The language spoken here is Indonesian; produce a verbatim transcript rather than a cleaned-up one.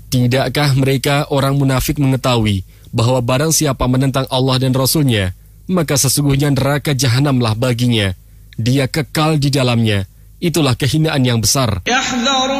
Tidakkah mereka orang munafik mengetahui bahwa barang siapa menentang Allah dan Rasul-Nya, maka sesungguhnya neraka jahanamlah baginya. Dia kekal di dalamnya. Itulah kehinaan yang besar.